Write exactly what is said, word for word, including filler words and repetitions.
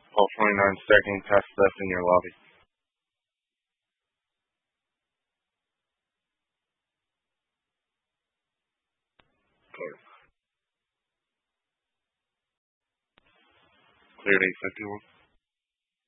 Vault twenty-nine stacking past left in your lobby. Clear. Cleared eight fifty-one.